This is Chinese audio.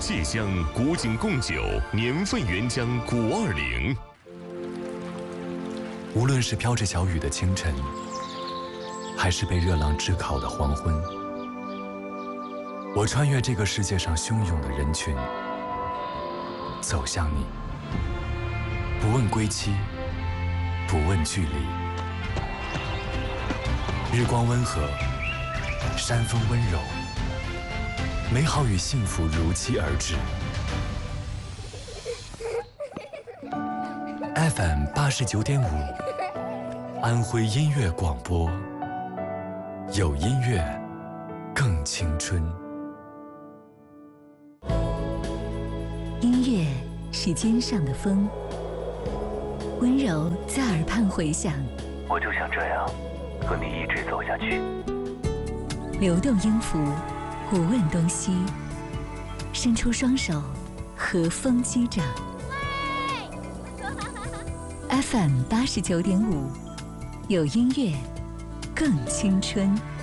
蟹乡古井贡酒年份原浆520。 无论是飘着小雨的清晨，还是被热浪炙烤的黄昏，我穿越这个世界上汹涌的人群，走向你，不问归期，不问距离。日光温和，山风温柔，美好与幸福如期而至。FM 89.5，安徽音乐广播，有音乐更青春。 音乐是肩上的风，温柔在耳畔回响。 我就想这样和你一直走下去。 流动音符，不问东西，伸出双手，和风击掌。FM 89.5，有音乐更青春。